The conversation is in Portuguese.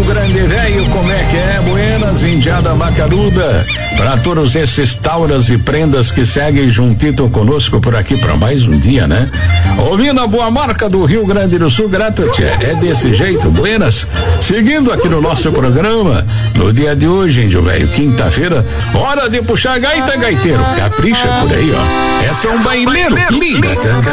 Grande Velho, como é que é? Buenas, Indiada Macaruda, para todos esses tauras e prendas que seguem juntito conosco por aqui para mais um dia, né? Ouvindo a boa marca do Rio Grande do Sul, grato, tchê. É desse jeito, buenas. Seguindo aqui no nosso programa, no dia de hoje, Índio Velho, quinta-feira, hora de puxar gaita, gaiteiro. Capricha por aí, ó. É só um baileiro, liga,